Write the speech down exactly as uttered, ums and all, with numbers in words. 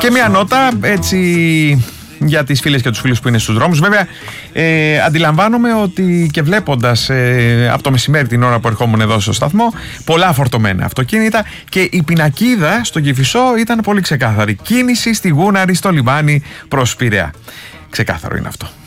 Και μια νότα έτσι για τις φίλες και τους φίλους που είναι στους δρόμους. Βέβαια, ε, αντιλαμβάνομαι ότι και βλέποντας ε, από το μεσημέρι την ώρα που ερχόμουν εδώ στο σταθμό, πολλά φορτωμένα αυτοκίνητα και η πινακίδα στον Κηφισό ήταν πολύ ξεκάθαρη. Κίνηση στη Γούναρη, στο λιμάνι προς Πειραιά. Ξεκάθαρο είναι αυτό.